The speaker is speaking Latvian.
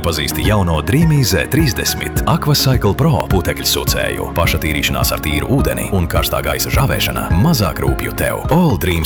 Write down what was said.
Iepazīsti jauno Dreamy Z30 Aquacycle Pro putekļu sūcēju. Paša tīrīšanās ar tīru ūdeni un karstā gaisa žāvēšana mazāk rūpju tev. All Dream